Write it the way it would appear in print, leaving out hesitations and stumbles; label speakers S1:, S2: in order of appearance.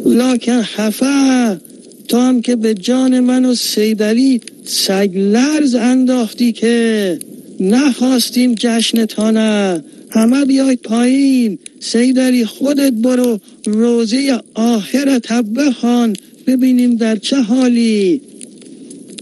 S1: لکن خفه، تو هم که به جان من و سیدعلی سگ لرز انداختی که نخواستیم جشنتانه. همه بیاید پایین. سیدعلی خودت برو روزه آخرت بخوان ببینیم در چه حالی.